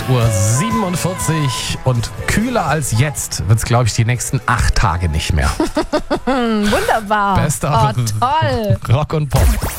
8:47 Uhr und kühler als jetzt wird es, glaube ich, die nächsten 8 Tage nicht mehr. Wunderbar. Bester toll. Rock und Pop.